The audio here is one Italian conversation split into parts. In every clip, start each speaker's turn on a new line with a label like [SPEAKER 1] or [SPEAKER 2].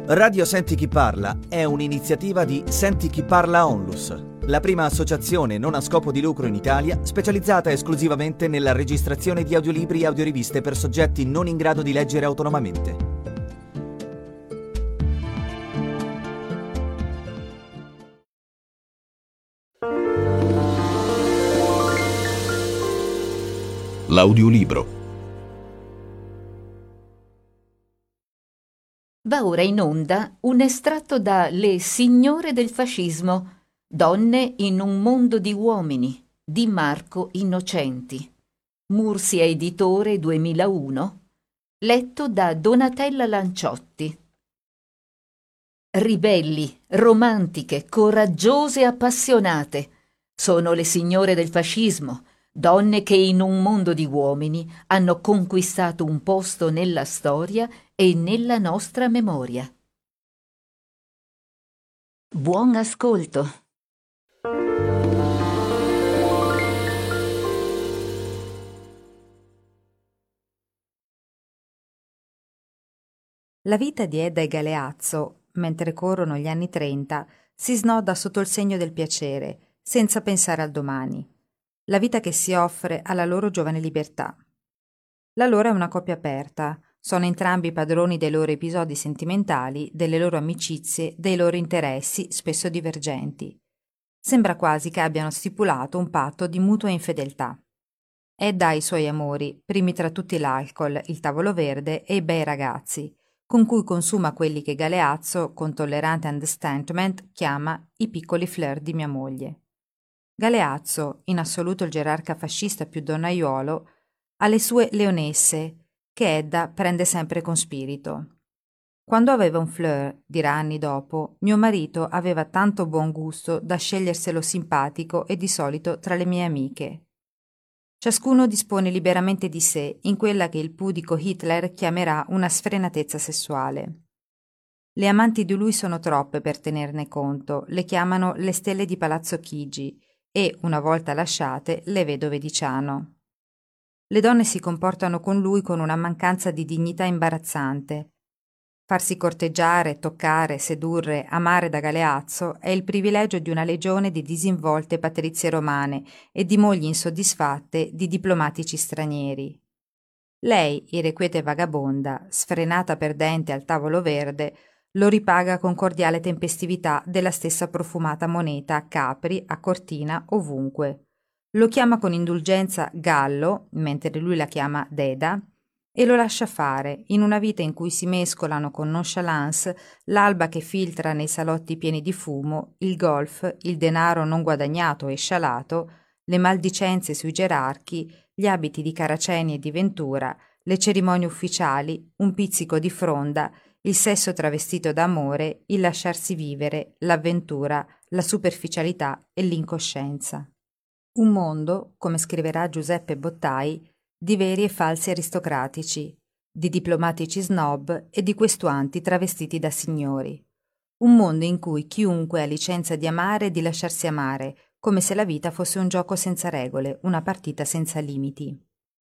[SPEAKER 1] Radio Senti Chi Parla è un'iniziativa di Senti Chi Parla Onlus, la prima associazione non a scopo di lucro in Italia specializzata esclusivamente nella registrazione di audiolibri e audioriviste per soggetti non in grado di leggere autonomamente.
[SPEAKER 2] L'audiolibro.
[SPEAKER 3] Va ora in onda un estratto da Le signore del fascismo, donne in un mondo di uomini, di Marco Innocenti. Mursia Editore 2001, letto da Donatella Lanciotti. Ribelli, romantiche, coraggiose e appassionate, sono le signore del fascismo, donne che in un mondo di uomini hanno conquistato un posto nella storia e nella nostra memoria. Buon ascolto.
[SPEAKER 4] La vita di Edda e Galeazzo, mentre corrono gli anni 30, si snoda sotto il segno del piacere, senza pensare al domani. La vita che si offre alla loro giovane libertà. La loro è una coppia aperta, sono entrambi padroni dei loro episodi sentimentali, delle loro amicizie, dei loro interessi, spesso divergenti. Sembra quasi che abbiano stipulato un patto di mutua infedeltà. Edda ha i suoi amori, primi tra tutti l'alcol, il tavolo verde e i bei ragazzi, con cui consuma quelli che Galeazzo, con tollerante understatement, chiama i piccoli flirt di mia moglie. Galeazzo, in assoluto il gerarca fascista più donnaiuolo, ha le sue leonesse, che Edda prende sempre con spirito. Quando aveva un flirt, dirà anni dopo, mio marito aveva tanto buon gusto da sceglierselo simpatico e di solito tra le mie amiche. Ciascuno dispone liberamente di sé in quella che il pudico Hitler chiamerà una sfrenatezza sessuale. Le amanti di lui sono troppe per tenerne conto, le chiamano le stelle di Palazzo Chigi e, una volta lasciate, le vedove di Ciano. Le donne si comportano con lui con una mancanza di dignità imbarazzante. Farsi corteggiare, toccare, sedurre, amare da Galeazzo è il privilegio di una legione di disinvolte patrizie romane e di mogli insoddisfatte di diplomatici stranieri. Lei, irrequieta e vagabonda, sfrenata perdente al tavolo verde, lo ripaga con cordiale tempestività della stessa profumata moneta a Capri, a Cortina, ovunque. Lo chiama con indulgenza Gallo, mentre lui la chiama Deda, e lo lascia fare, in una vita in cui si mescolano con nonchalance l'alba che filtra nei salotti pieni di fumo, il golf, il denaro non guadagnato e scialato, le maldicenze sui gerarchi, gli abiti di Caraceni e di Ventura, le cerimonie ufficiali, un pizzico di fronda, il sesso travestito d'amore, il lasciarsi vivere, l'avventura, la superficialità e l'incoscienza. Un mondo, come scriverà Giuseppe Bottai, di veri e falsi aristocratici, di diplomatici snob e di questuanti travestiti da signori. Un mondo in cui chiunque ha licenza di amare e di lasciarsi amare, come se la vita fosse un gioco senza regole, una partita senza limiti.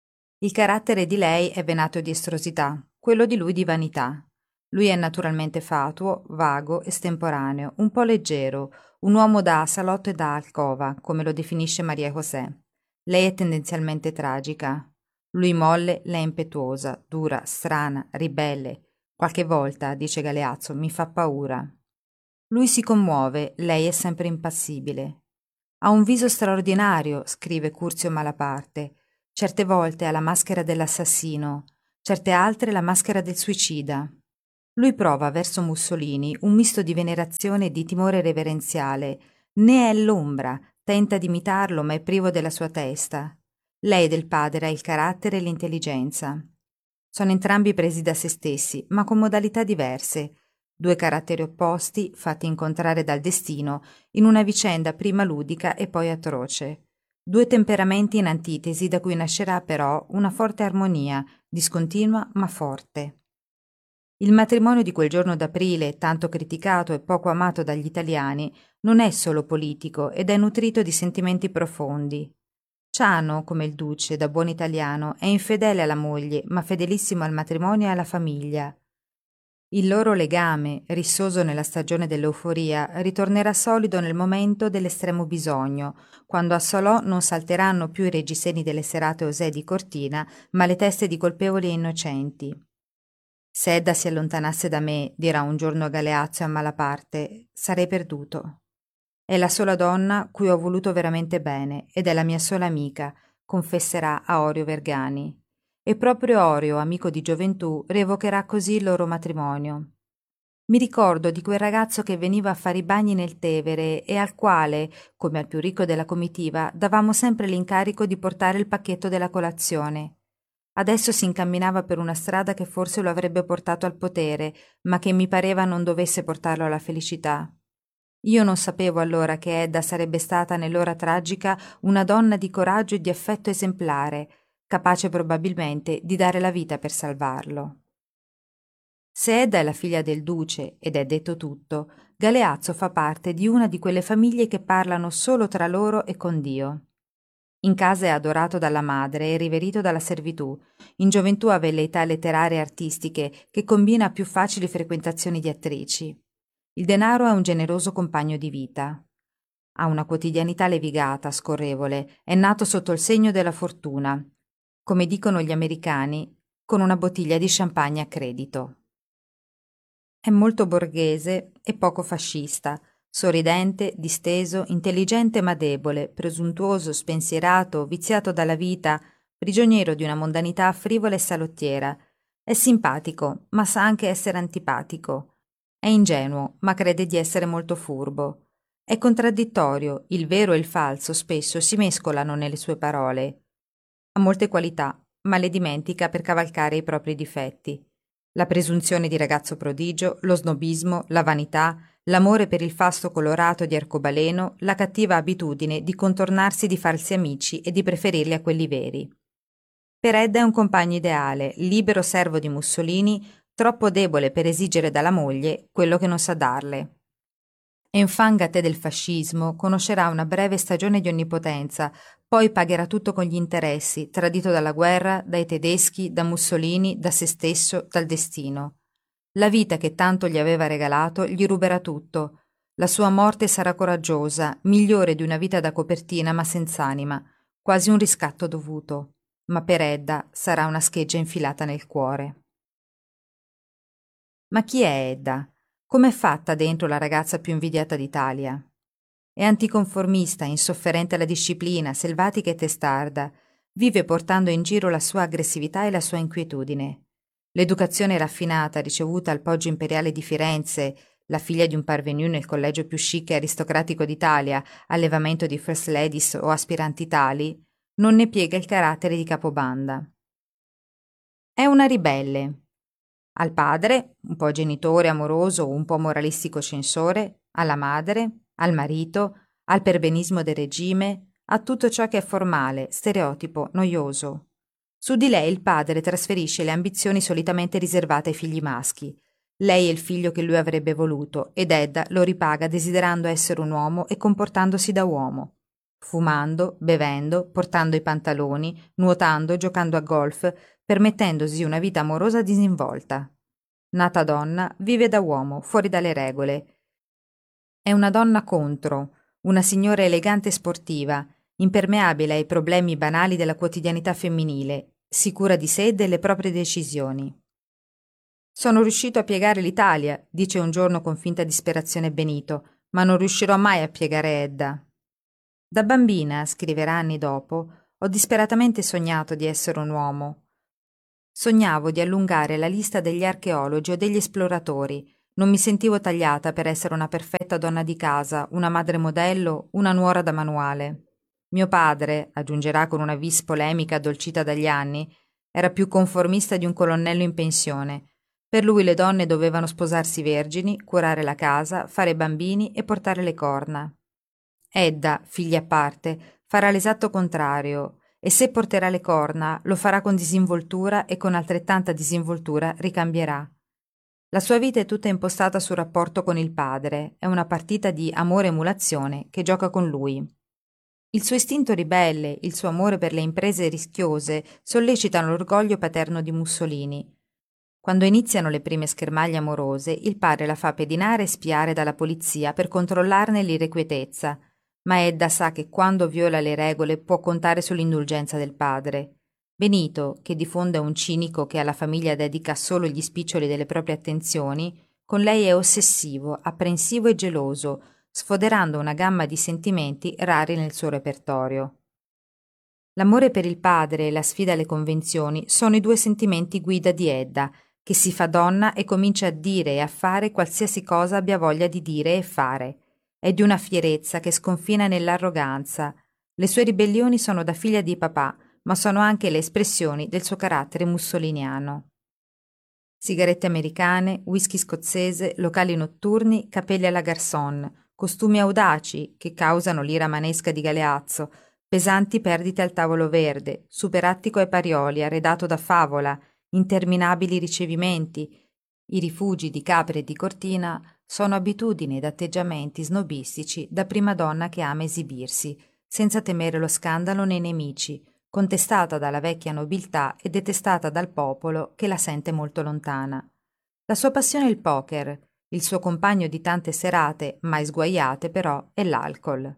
[SPEAKER 4] Il carattere di lei è venato di estrosità, quello di lui di vanità. Lui è naturalmente fatuo, vago, estemporaneo, un po' leggero, un uomo da salotto e da alcova, come lo definisce Maria José. Lei è tendenzialmente tragica. Lui molle, lei impetuosa, dura, strana, ribelle. Qualche volta, dice Galeazzo, mi fa paura. Lui si commuove, lei è sempre impassibile. Ha un viso straordinario, scrive Curzio Malaparte. Certe volte ha la maschera dell'assassino, certe altre la maschera del suicida. Lui prova verso Mussolini un misto di venerazione e di timore reverenziale. Ne è l'ombra, tenta di imitarlo ma è privo della sua testa. Lei del padre ha il carattere e l'intelligenza. Sono entrambi presi da se stessi, ma con modalità diverse. Due caratteri opposti, fatti incontrare dal destino, in una vicenda prima ludica e poi atroce. Due temperamenti in antitesi da cui nascerà però una forte armonia, discontinua ma forte. Il matrimonio di quel giorno d'aprile, tanto criticato e poco amato dagli italiani, non è solo politico ed è nutrito di sentimenti profondi. Ciano, come il duce, da buon italiano, è infedele alla moglie, ma fedelissimo al matrimonio e alla famiglia. Il loro legame, rissoso nella stagione dell'euforia, ritornerà solido nel momento dell'estremo bisogno, quando a Solò non salteranno più i reggiseni delle serate osè di Cortina, ma le teste di colpevoli e innocenti. Se Edda si allontanasse da me, dirà un giorno Galeazzo a malaparte, sarei perduto. È la sola donna cui ho voluto veramente bene ed è la mia sola amica, confesserà a Orio Vergani. E proprio Orio, amico di gioventù, rievocherà così il loro matrimonio. Mi ricordo di quel ragazzo che veniva a fare i bagni nel Tevere e al quale, come al più ricco della comitiva, davamo sempre l'incarico di portare il pacchetto della colazione. Adesso si incamminava per una strada che forse lo avrebbe portato al potere, ma che mi pareva non dovesse portarlo alla felicità. Io non sapevo allora che Edda sarebbe stata nell'ora tragica una donna di coraggio e di affetto esemplare, capace probabilmente di dare la vita per salvarlo. Se Edda è la figlia del duce, ed è detto tutto, Galeazzo fa parte di una di quelle famiglie che parlano solo tra loro e con Dio. In casa è adorato dalla madre e riverito dalla servitù. In gioventù ha velleità letterarie e artistiche che combina a più facili frequentazioni di attrici. Il denaro è un generoso compagno di vita. Ha una quotidianità levigata, scorrevole, è nato sotto il segno della fortuna, come dicono gli americani, con una bottiglia di champagne a credito. È molto borghese e poco fascista, sorridente, disteso, intelligente ma debole, presuntuoso, spensierato, viziato dalla vita, prigioniero di una mondanità frivola e salottiera. È simpatico, ma sa anche essere antipatico. È ingenuo, ma crede di essere molto furbo. È contraddittorio, il vero e il falso spesso si mescolano nelle sue parole. Ha molte qualità, ma le dimentica per cavalcare i propri difetti. La presunzione di ragazzo prodigio, lo snobismo, la vanità, l'amore per il fasto colorato di arcobaleno, la cattiva abitudine di contornarsi di falsi amici e di preferirli a quelli veri. Per Edda è un compagno ideale, libero servo di Mussolini, troppo debole per esigere dalla moglie quello che non sa darle. Enfangate del fascismo, conoscerà una breve stagione di onnipotenza, poi pagherà tutto con gli interessi, tradito dalla guerra, dai tedeschi, da Mussolini, da se stesso, dal destino. La vita che tanto gli aveva regalato gli ruberà tutto. La sua morte sarà coraggiosa, migliore di una vita da copertina ma senz'anima, quasi un riscatto dovuto. Ma per Edda sarà una scheggia infilata nel cuore. Ma chi è Edda? Com'è fatta dentro la ragazza più invidiata d'Italia? È anticonformista, insofferente alla disciplina, selvatica e testarda. Vive portando in giro la sua aggressività e la sua inquietudine. L'educazione raffinata ricevuta al Poggio Imperiale di Firenze, la figlia di un parvenu nel collegio più chic e aristocratico d'Italia, allevamento di first ladies o aspiranti tali, non ne piega il carattere di capobanda. È una ribelle. Al padre, un po' genitore amoroso o un po' moralistico censore, alla madre, al marito, al perbenismo del regime, a tutto ciò che è formale, stereotipo, noioso. Su di lei il padre trasferisce le ambizioni solitamente riservate ai figli maschi. Lei è il figlio che lui avrebbe voluto ed Edda lo ripaga desiderando essere un uomo e comportandosi da uomo. Fumando, bevendo, portando i pantaloni, nuotando, giocando a golf, permettendosi una vita amorosa disinvolta. Nata donna, vive da uomo, fuori dalle regole. È una donna contro, una signora elegante e sportiva, impermeabile ai problemi banali della quotidianità femminile, sicura di sé e delle proprie decisioni. «Sono riuscito a piegare l'Italia», dice un giorno con finta disperazione Benito, «ma non riuscirò mai a piegare Edda». Da bambina, scriverà anni dopo, ho disperatamente sognato di essere un uomo. Sognavo di allungare la lista degli archeologi o degli esploratori. Non mi sentivo tagliata per essere una perfetta donna di casa, una madre modello, una nuora da manuale. Mio padre, aggiungerà con una vis polemica addolcita dagli anni, era più conformista di un colonnello in pensione. Per lui le donne dovevano sposarsi vergini, curare la casa, fare bambini e portare le corna. Edda, figlia a parte, farà l'esatto contrario e se porterà le corna lo farà con disinvoltura e con altrettanta disinvoltura ricambierà. La sua vita è tutta impostata sul rapporto con il padre, è una partita di amore-emulazione che gioca con lui. Il suo istinto ribelle, il suo amore per le imprese rischiose sollecitano l'orgoglio paterno di Mussolini. Quando iniziano le prime schermaglie amorose, il padre la fa pedinare e spiare dalla polizia per controllarne l'irrequietezza, ma Edda sa che quando viola le regole può contare sull'indulgenza del padre. Benito, che di fondo è un cinico che alla famiglia dedica solo gli spiccioli delle proprie attenzioni, con lei è ossessivo, apprensivo e geloso, sfoderando una gamma di sentimenti rari nel suo repertorio. L'amore per il padre e la sfida alle convenzioni sono i due sentimenti guida di Edda, che si fa donna e comincia a dire e a fare qualsiasi cosa abbia voglia di dire e fare. È di una fierezza che sconfina nell'arroganza. Le sue ribellioni sono da figlia di papà, ma sono anche le espressioni del suo carattere mussoliniano. Sigarette americane, whisky scozzese, locali notturni, capelli alla garçon, costumi audaci che causano l'ira manesca di Galeazzo, pesanti perdite al tavolo verde, superattico ai Parioli arredato da favola, interminabili ricevimenti. I rifugi di Capri e di Cortina sono abitudini ed atteggiamenti snobistici da prima donna che ama esibirsi, senza temere lo scandalo nei nemici, contestata dalla vecchia nobiltà e detestata dal popolo che la sente molto lontana. La sua passione è il poker, il suo compagno di tante serate, mai sguaiate però, è l'alcol.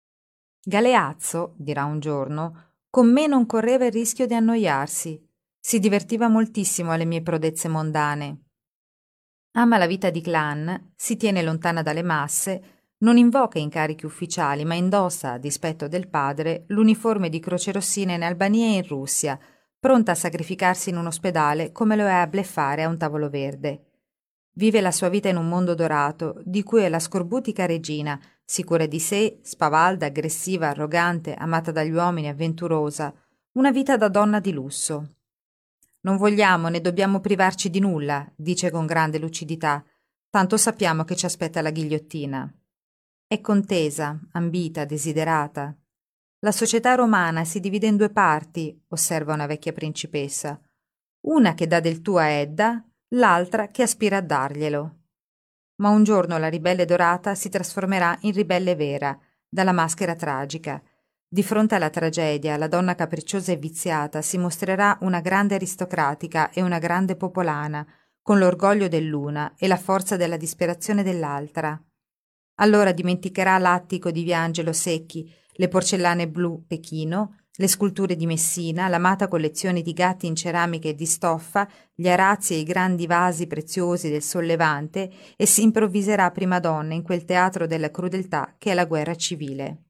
[SPEAKER 4] Galeazzo, dirà un giorno, con me non correva il rischio di annoiarsi. Si divertiva moltissimo alle mie prodezze mondane. Ama la vita di clan, si tiene lontana dalle masse, non invoca incarichi ufficiali, ma indossa, a dispetto del padre, l'uniforme di Croce Rossina in Albania e in Russia, pronta a sacrificarsi in un ospedale come lo è a bleffare a un tavolo verde. Vive la sua vita in un mondo dorato, di cui è la scorbutica regina, sicura di sé, spavalda, aggressiva, arrogante, amata dagli uomini, avventurosa, una vita da donna di lusso. Non vogliamo né dobbiamo privarci di nulla, dice con grande lucidità, tanto sappiamo che ci aspetta la ghigliottina. È contesa, ambita, desiderata. La società romana si divide in due parti, osserva una vecchia principessa. Una che dà del tuo a Edda, l'altra che aspira a darglielo. Ma un giorno la ribelle dorata si trasformerà in ribelle vera, dalla maschera tragica. Di fronte alla tragedia, la donna capricciosa e viziata si mostrerà una grande aristocratica e una grande popolana, con l'orgoglio dell'una e la forza della disperazione dell'altra. Allora dimenticherà l'attico di Viangelo Secchi, le porcellane blu Pechino, le sculture di Messina, l'amata collezione di gatti in ceramica e di stoffa, gli arazzi e i grandi vasi preziosi del Sollevante e si improvviserà prima donna in quel teatro della crudeltà che è la guerra civile.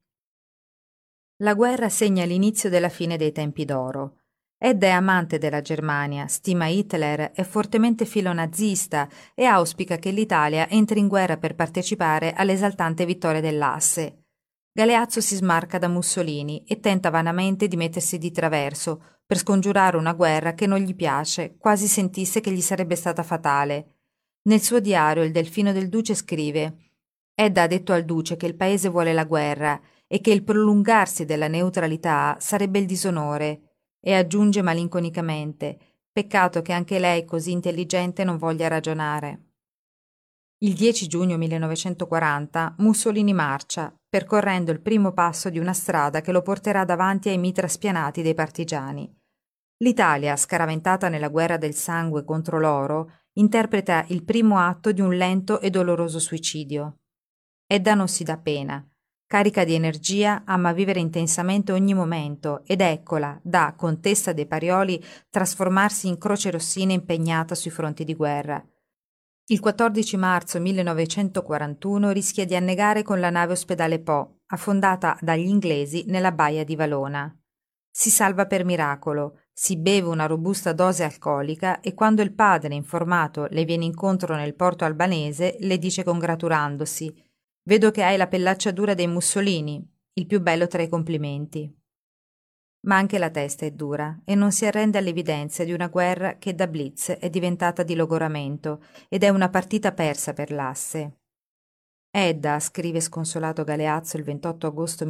[SPEAKER 4] La guerra segna l'inizio della fine dei tempi d'oro. Edda è amante della Germania, stima Hitler, è fortemente filonazista e auspica che l'Italia entri in guerra per partecipare all'esaltante vittoria dell'Asse. Galeazzo si smarca da Mussolini e tenta vanamente di mettersi di traverso per scongiurare una guerra che non gli piace, quasi sentisse che gli sarebbe stata fatale. Nel suo diario il Delfino del Duce scrive: Edda ha detto al Duce che il paese vuole la guerra e che il prolungarsi della neutralità sarebbe il disonore, e aggiunge malinconicamente: peccato che anche lei, così intelligente, non voglia ragionare. Il 10 giugno 1940 Mussolini marcia, percorrendo il primo passo di una strada che lo porterà davanti ai mitra spianati dei partigiani. L'Italia, scaraventata nella guerra del sangue contro l'oro, interpreta il primo atto di un lento e doloroso suicidio. Edda non si dà pena. Carica di energia, ama vivere intensamente ogni momento ed eccola, da contessa dei Parioli, trasformarsi in Croce Rossina impegnata sui fronti di guerra. Il 14 marzo 1941 rischia di annegare con la nave ospedale Po, affondata dagli inglesi nella baia di Valona. Si salva per miracolo, si beve una robusta dose alcolica e quando il padre, informato, le viene incontro nel porto albanese, le dice congratulandosi: «Vedo che hai la pellaccia dura dei Mussolini, il più bello tra i complimenti». Ma anche la testa è dura e non si arrende all'evidenza di una guerra che da blitz è diventata di logoramento ed è una partita persa per l'Asse. Edda, scrive sconsolato Galeazzo il 28 agosto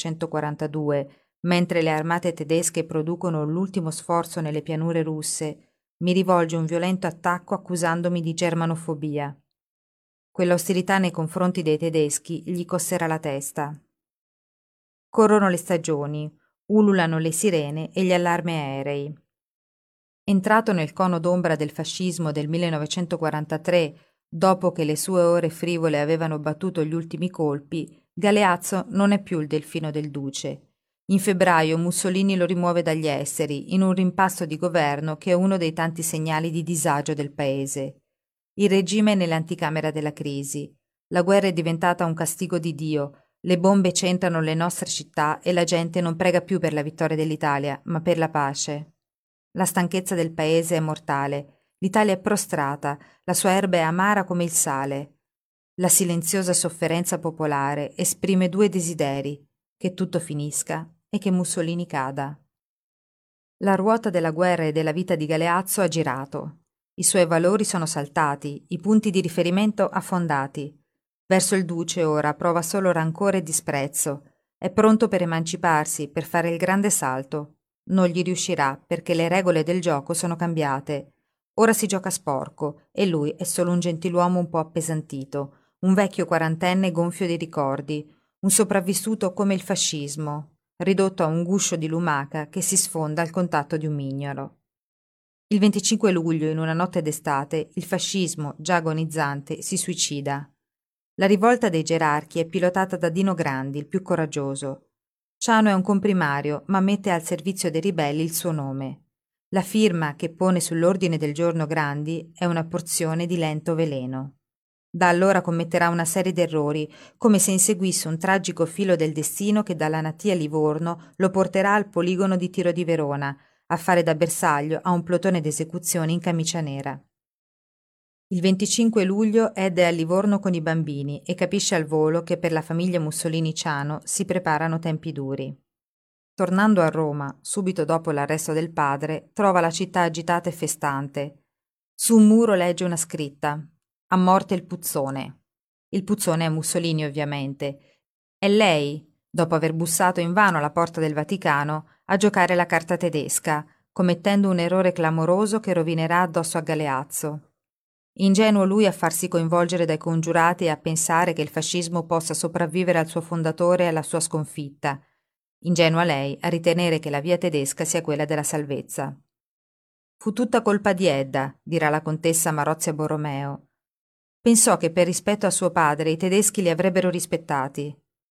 [SPEAKER 4] 1942, mentre le armate tedesche producono l'ultimo sforzo nelle pianure russe, mi rivolge un violento attacco accusandomi di germanofobia. Quell'ostilità nei confronti dei tedeschi gli costerà la testa. Corrono le stagioni, ululano le sirene e gli allarmi aerei. Entrato nel cono d'ombra del fascismo del 1943, dopo che le sue ore frivole avevano battuto gli ultimi colpi, Galeazzo non è più il delfino del duce. In febbraio Mussolini lo rimuove dagli esteri, in un rimpasto di governo che è uno dei tanti segnali di disagio del paese. Il regime è nell'anticamera della crisi. La guerra è diventata un castigo di Dio, le bombe centrano le nostre città e la gente non prega più per la vittoria dell'Italia, ma per la pace. La stanchezza del paese è mortale, l'Italia è prostrata, la sua erba è amara come il sale. La silenziosa sofferenza popolare esprime due desideri, che tutto finisca e che Mussolini cada. La ruota della guerra e della vita di Galeazzo ha girato. I suoi valori sono saltati, i punti di riferimento affondati. Verso il duce ora prova solo rancore e disprezzo. È pronto per emanciparsi, per fare il grande salto. Non gli riuscirà perché le regole del gioco sono cambiate. Ora si gioca sporco e lui è solo un gentiluomo un po' appesantito, un vecchio quarantenne gonfio di ricordi, un sopravvissuto come il fascismo, ridotto a un guscio di lumaca che si sfonda al contatto di un mignolo. Il 25 luglio, in una notte d'estate, il fascismo, già agonizzante, si suicida. La rivolta dei gerarchi è pilotata da Dino Grandi, il più coraggioso. Ciano è un comprimario, ma mette al servizio dei ribelli il suo nome. La firma che pone sull'ordine del giorno Grandi è una porzione di lento veleno. Da allora commetterà una serie d'errori, come se inseguisse un tragico filo del destino che dalla Natia Livorno lo porterà al poligono di tiro di Verona, a fare da bersaglio a un plotone d'esecuzione in camicia nera. Il 25 luglio Ed è a Livorno con i bambini e capisce al volo che per la famiglia Mussolini-Ciano si preparano tempi duri. Tornando a Roma, subito dopo l'arresto del padre, trova la città agitata e festante. Su un muro legge una scritta: "A morte il puzzone". Il puzzone è Mussolini, ovviamente. È lei, dopo aver bussato invano alla porta del Vaticano, a giocare la carta tedesca, commettendo un errore clamoroso che rovinerà addosso a Galeazzo. Ingenuo lui a farsi coinvolgere dai congiurati e a pensare che il fascismo possa sopravvivere al suo fondatore e alla sua sconfitta. Ingenua lei a ritenere che la via tedesca sia quella della salvezza. Fu tutta colpa di Edda, dirà la contessa Marozia Borromeo. Pensò che per rispetto a suo padre i tedeschi li avrebbero rispettati.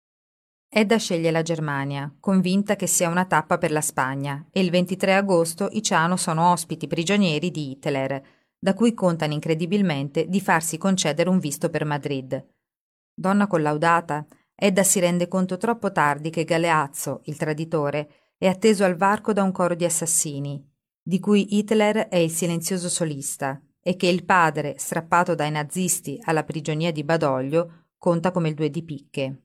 [SPEAKER 4] Edda sceglie la Germania, convinta che sia una tappa per la Spagna, e il 23 agosto i Ciano sono ospiti prigionieri di Hitler, da cui contano incredibilmente di farsi concedere un visto per Madrid. Donna collaudata, Edda si rende conto troppo tardi che Galeazzo, il traditore, è atteso al varco da un coro di assassini, di cui Hitler è il silenzioso solista, e che il padre, strappato dai nazisti alla prigionia di Badoglio, conta come il 2 di picche.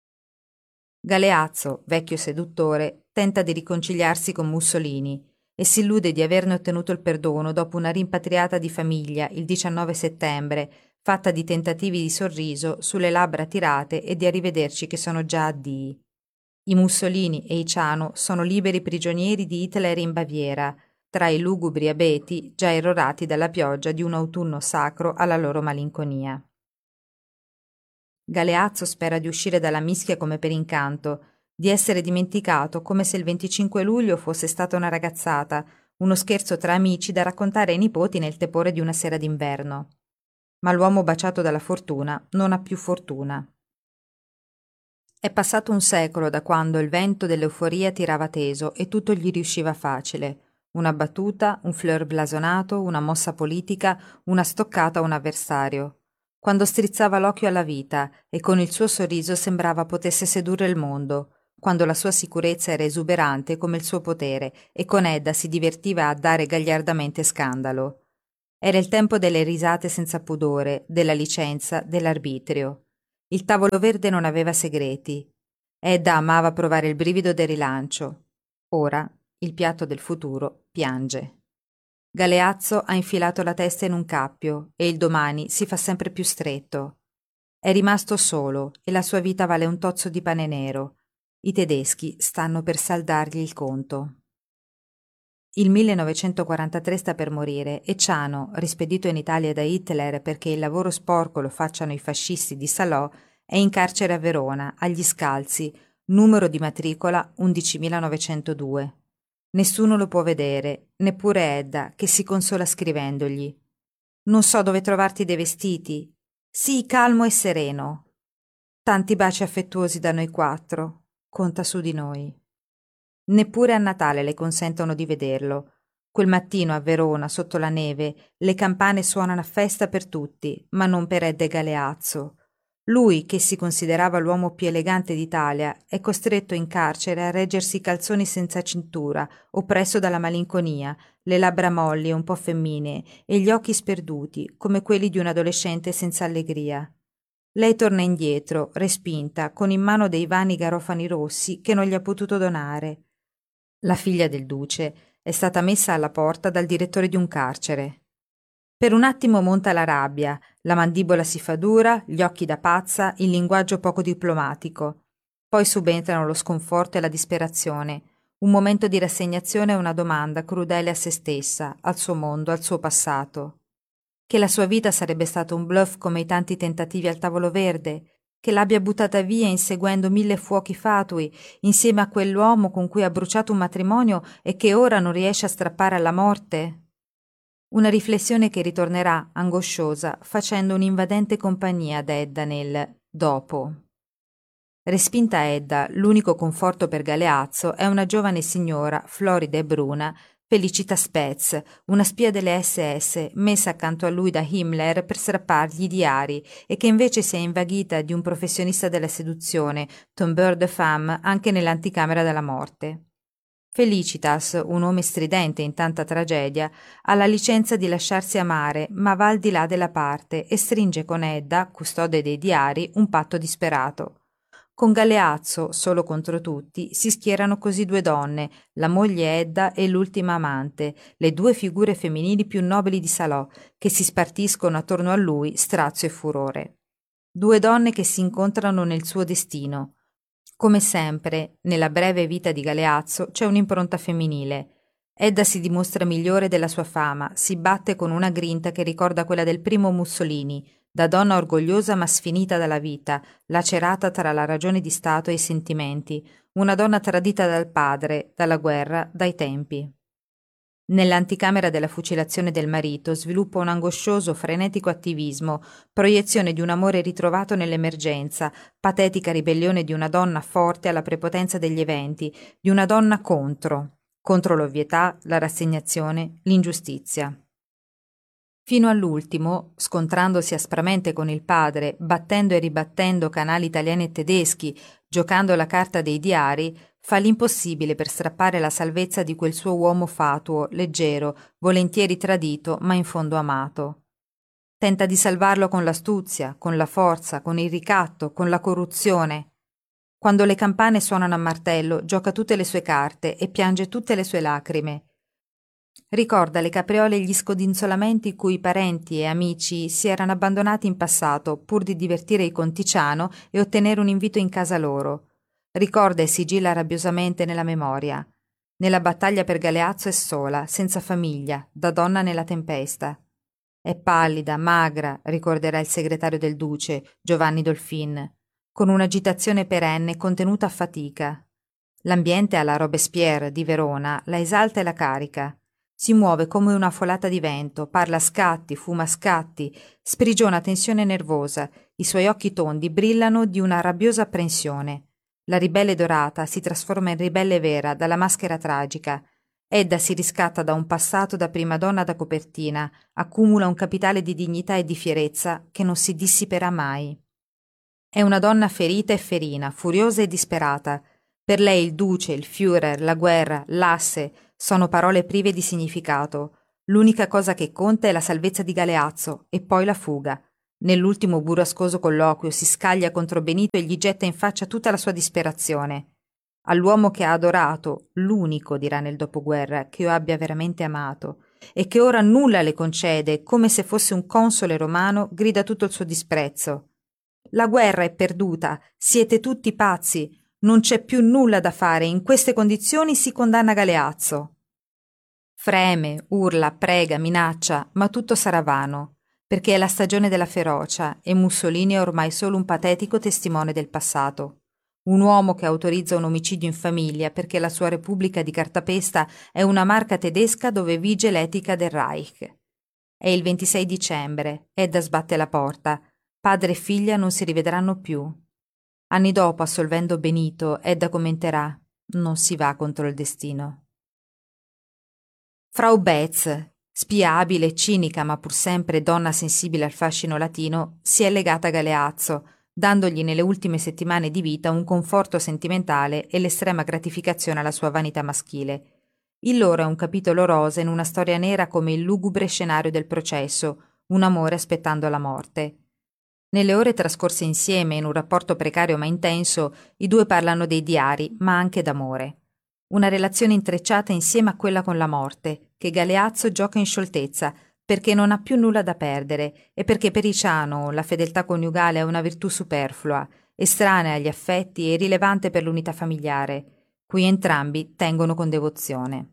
[SPEAKER 4] Galeazzo, vecchio seduttore, tenta di riconciliarsi con Mussolini e si illude di averne ottenuto il perdono dopo una rimpatriata di famiglia il 19 settembre, fatta di tentativi di sorriso sulle labbra tirate e di arrivederci che sono già addii. I Mussolini e i Ciano sono liberi prigionieri di Hitler in Baviera, tra i lugubri abeti già erorati dalla pioggia di un autunno sacro alla loro malinconia. Galeazzo spera di uscire dalla mischia come per incanto, di essere dimenticato come se il 25 luglio fosse stata una ragazzata, uno scherzo tra amici da raccontare ai nipoti nel tepore di una sera d'inverno. Ma l'uomo baciato dalla fortuna non ha più fortuna. È passato un secolo da quando il vento dell'euforia tirava teso e tutto gli riusciva facile. Una battuta, un fleur blasonato, una mossa politica, una stoccata a un avversario. Quando strizzava l'occhio alla vita e con il suo sorriso sembrava potesse sedurre il mondo, quando la sua sicurezza era esuberante come il suo potere e con Edda si divertiva a dare gagliardamente scandalo. Era il tempo delle risate senza pudore, della licenza, dell'arbitrio. Il tavolo verde non aveva segreti. Edda amava provare il brivido del rilancio. Ora il piatto del futuro piange. Galeazzo ha infilato la testa in un cappio e il domani si fa sempre più stretto. È rimasto solo e la sua vita vale un tozzo di pane nero. I tedeschi stanno per saldargli il conto. Il 1943 sta per morire e Ciano, rispedito in Italia da Hitler perché il lavoro sporco lo facciano i fascisti di Salò, è in carcere a Verona, agli Scalzi, numero di matricola 11.902. Nessuno lo può vedere, neppure Edda, che si consola scrivendogli. Non so dove trovarti dei vestiti. Sii calmo e sereno. Tanti baci affettuosi da noi 4. Conta su di noi. Neppure a Natale le consentono di vederlo. Quel mattino a Verona, sotto la neve, le campane suonano a festa per tutti, ma non per Edda Galeazzo. Lui, che si considerava l'uomo più elegante d'Italia, è costretto in carcere a reggersi i calzoni senza cintura, oppresso dalla malinconia, le labbra molli e un po' femminee e gli occhi sperduti, come quelli di un adolescente senza allegria. Lei torna indietro, respinta, con in mano dei vani garofani rossi che non gli ha potuto donare. La figlia del duce è stata messa alla porta dal direttore di un carcere. Per un attimo monta la rabbia, la mandibola si fa dura, gli occhi da pazza, il linguaggio poco diplomatico. Poi subentrano lo sconforto e la disperazione, un momento di rassegnazione e una domanda crudele a se stessa, al suo mondo, al suo passato. Che la sua vita sarebbe stato un bluff come i tanti tentativi al tavolo verde, che l'abbia buttata via inseguendo 1000 fuochi fatui, insieme a quell'uomo con cui ha bruciato un matrimonio e che ora non riesce a strappare alla morte? Una riflessione che ritornerà, angosciosa, facendo un'invadente compagnia ad Edda nel dopo. Respinta Edda, l'unico conforto per Galeazzo è una giovane signora, florida e bruna, Felicita Spez, una spia delle SS, messa accanto a lui da Himmler per strappargli i diari e che invece si è invaghita di un professionista della seduzione, tombeur de femme, anche nell'anticamera della morte. Felicitas, un nome stridente in tanta tragedia, ha la licenza di lasciarsi amare, ma va al di là della parte e stringe con Edda, custode dei diari, un patto disperato. Con Galeazzo, solo contro tutti, si schierano così 2 donne, la moglie Edda e l'ultima amante, le 2 figure femminili più nobili di Salò, che si spartiscono attorno a lui strazio e furore. 2 donne che si incontrano nel suo destino. Come sempre, nella breve vita di Galeazzo c'è un'impronta femminile. Edda si dimostra migliore della sua fama, si batte con una grinta che ricorda quella del primo Mussolini, da donna orgogliosa ma sfinita dalla vita, lacerata tra la ragione di Stato e i sentimenti, una donna tradita dal padre, dalla guerra, dai tempi. Nell'anticamera della fucilazione del marito sviluppa un angoscioso, frenetico attivismo, proiezione di un amore ritrovato nell'emergenza, patetica ribellione di una donna forte alla prepotenza degli eventi, di una donna contro l'ovvietà, la rassegnazione, l'ingiustizia. Fino all'ultimo, scontrandosi aspramente con il padre, battendo e ribattendo canali italiani e tedeschi, giocando la carta dei diari, fa l'impossibile per strappare la salvezza di quel suo uomo fatuo, leggero, volentieri tradito, ma in fondo amato. Tenta di salvarlo con l'astuzia, con la forza, con il ricatto, con la corruzione. Quando le campane suonano a martello, gioca tutte le sue carte e piange tutte le sue lacrime. Ricorda le capriole e gli scodinzolamenti cui parenti e amici si erano abbandonati in passato pur di divertire i Conticiano e ottenere un invito in casa loro. Ricorda e sigilla rabbiosamente nella memoria. Nella battaglia per Galeazzo è sola, senza famiglia, da donna nella tempesta. È pallida, magra, ricorderà il segretario del duce, Giovanni Dolfin, con un'agitazione perenne contenuta a fatica. L'ambiente alla Robespierre di Verona la esalta e la carica. Si muove come una folata di vento, parla a scatti, fuma a scatti, sprigiona tensione nervosa, i suoi occhi tondi brillano di una rabbiosa apprensione. La ribelle dorata si trasforma in ribelle vera dalla maschera tragica. Edda si riscatta da un passato da prima donna da copertina, accumula un capitale di dignità e di fierezza che non si dissiperà mai. È una donna ferita e ferina, furiosa e disperata. Per lei il duce, il Führer, la guerra, l'asse sono parole prive di significato. L'unica cosa che conta è la salvezza di Galeazzo e poi la fuga. Nell'ultimo burrascoso colloquio si scaglia contro Benito e gli getta in faccia tutta la sua disperazione. All'uomo che ha adorato, l'unico, dirà nel dopoguerra, che io abbia veramente amato, e che ora nulla le concede, come se fosse un console romano, grida tutto il suo disprezzo. La guerra è perduta, siete tutti pazzi, non c'è più nulla da fare, in queste condizioni si condanna Galeazzo. Freme, urla, prega, minaccia, ma tutto sarà vano, perché è la stagione della ferocia e Mussolini è ormai solo un patetico testimone del passato. Un uomo che autorizza un omicidio in famiglia perché la sua Repubblica di cartapesta è una marca tedesca dove vige l'etica del Reich. È il 26 dicembre, Edda sbatte la porta. Padre e figlia non si rivedranno più. Anni dopo, assolvendo Benito, Edda commenterà: non si va contro il destino. Frau Betz, spia abile e cinica ma pur sempre donna sensibile al fascino latino, si è legata a Galeazzo, dandogli nelle ultime settimane di vita un conforto sentimentale e l'estrema gratificazione alla sua vanità maschile. Il loro è un capitolo rosa in una storia nera come il lugubre scenario del processo, un amore aspettando la morte. Nelle ore trascorse insieme, in un rapporto precario ma intenso, i due parlano dei diari, ma anche d'amore. Una relazione intrecciata insieme a quella con la morte, che Galeazzo gioca in scioltezza, perché non ha più nulla da perdere e perché per Iciano la fedeltà coniugale è una virtù superflua, estranea agli affetti e irrilevante per l'unità familiare, cui entrambi tengono con devozione.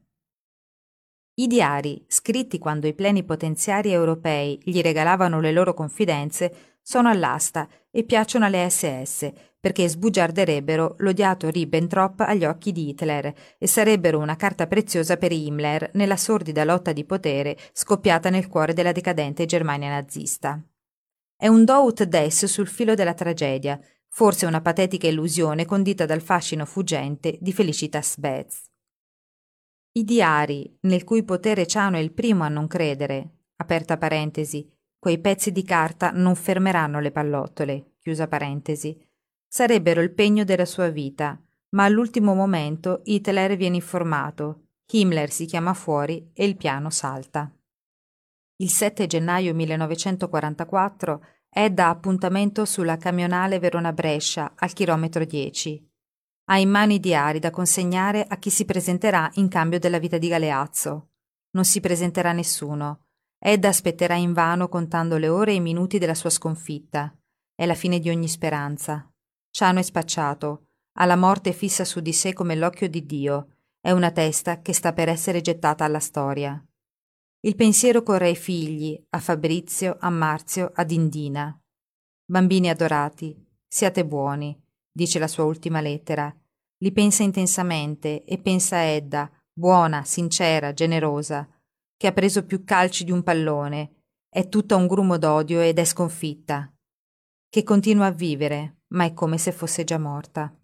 [SPEAKER 4] I diari, scritti quando i plenipotenziari europei gli regalavano le loro confidenze, sono all'asta e piacciono alle SS, perché sbugiarderebbero l'odiato Ribbentrop agli occhi di Hitler e sarebbero una carta preziosa per Himmler nella sordida lotta di potere scoppiata nel cuore della decadente Germania nazista. È un do ut des sul filo della tragedia, forse una patetica illusione condita dal fascino fuggente di Felicitas Betz. I diari, nel cui potere Ciano è il primo a non credere, aperta parentesi, quei pezzi di carta non fermeranno le pallottole, chiusa parentesi, sarebbero il pegno della sua vita, ma all'ultimo momento Hitler viene informato, Himmler si chiama fuori e il piano salta. Il 7 gennaio 1944 Edda ha appuntamento sulla camionale Verona-Brescia al chilometro 10. Ha in mano i diari da consegnare a chi si presenterà in cambio della vita di Galeazzo. Non si presenterà nessuno. Edda aspetterà invano contando le ore e i minuti della sua sconfitta. È la fine di ogni speranza. Ciano è spacciato. Ha la morte fissa su di sé come l'occhio di Dio. È una testa che sta per essere gettata alla storia. Il pensiero corre ai figli, a Fabrizio, a Marzio, ad Indina. Bambini adorati, siate buoni, dice la sua ultima lettera. Li pensa intensamente e pensa a Edda, buona, sincera, generosa, che ha preso più calci di un pallone, è tutta un grumo d'odio ed è sconfitta, che continua a vivere, ma è come se fosse già morta.